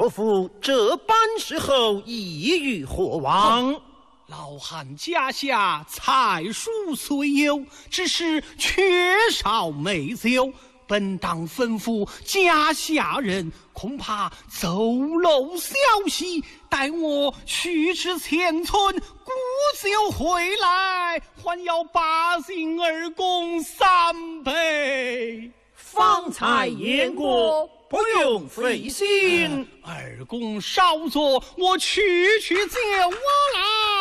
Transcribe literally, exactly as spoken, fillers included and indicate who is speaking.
Speaker 1: 伯父这般时候意欲何往？
Speaker 2: 老汉家下财属虽有，只是缺少美酒。本当吩咐家下人，恐怕走漏消息。待我去至前村，沽酒回来，还要八斤二公三杯。
Speaker 1: 方才言过，不用费心。
Speaker 2: 二公稍坐，我去去就我来。